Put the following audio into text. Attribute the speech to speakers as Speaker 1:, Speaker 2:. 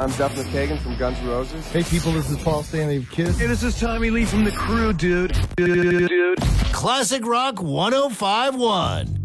Speaker 1: I'm Duff McKagan from Guns N' Roses.
Speaker 2: Hey people, this is Paul Stanley of Kiss.
Speaker 3: Hey, this is Tommy Lee from The Crew, dude.
Speaker 4: Classic Rock 1051.